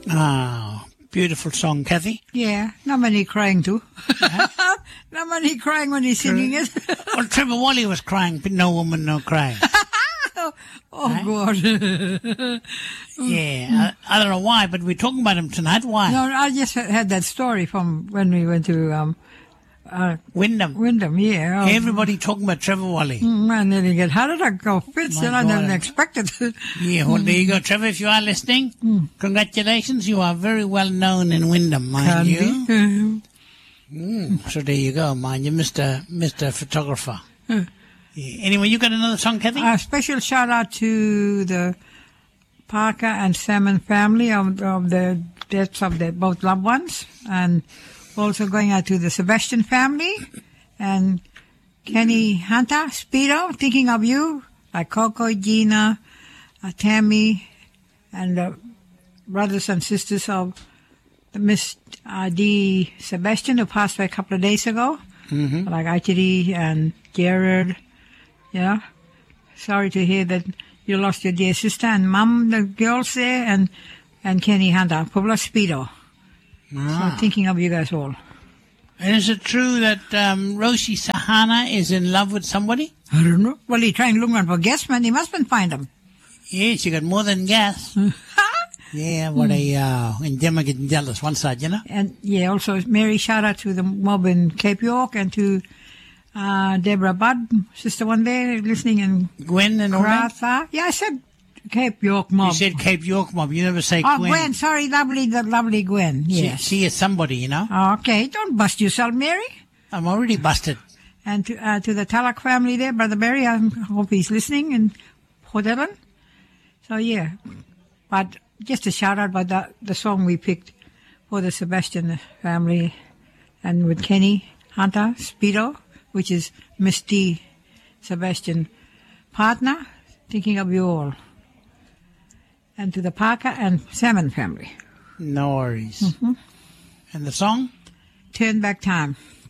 Ah, beautiful song, Kathy. Yeah, not many crying too. Not many crying when he's singing it. Well, Trevor Wally was crying, but no woman, no crying. God. Yeah, I don't know why, but we're talking about him tonight. Why? No, I just had that story from when we went to Wyndham. Wyndham, yeah. Everybody talking about Trevor Wally. Man, then you get, how did I go fits? My And I didn't God. expect it. Yeah, well, there you go, Trevor. If you are listening, congratulations. You are very well known in Wyndham, mind you. So there you go, mind you, Mr. Photographer. Yeah. Anyway, you got another song, Kathy? A special shout out to the Parker and Salmon family of the deaths of their both loved ones, and also going out to the Sebastian family and Kenny Hunter, Speedo, thinking of you, like Coco, Gina, Tammy, and the brothers and sisters of the Miss D. Sebastian, who passed away a couple of days ago, like Achiri and Jared. Yeah, sorry to hear that you lost your dear sister and mum, the girls there, and Kenny Hunter, Pueblo Speedo. So thinking of you guys all. And is it true that Roshi Sahana is in love with somebody? I don't know. Well, he's trying to look around for guests, man. He must find them. Yes, she got more than gas. Yeah, what and them are getting jealous one side, you know? And yeah, also Mary, shout out to the mob in Cape York and to Deborah Budd, sister one there, listening in Gwen and all that? Karatha. Yeah, I said Cape York mob. You said Cape York mob. You never say Oh, Gwen. Gwen, sorry, the lovely Gwen. Yes. She is somebody, you know? Okay, don't bust yourself, Mary. I'm already busted. And to the Talak family there, Brother Barry, I hope he's listening in Port Ellen. So, yeah. But just a shout out about the song we picked for the Sebastian family and with Kenny Hunter, Speedo, which is Miss D. Sebastian partner, thinking of you all. And to the Parker and Salmon family. No worries. And the song? Turn Back Time.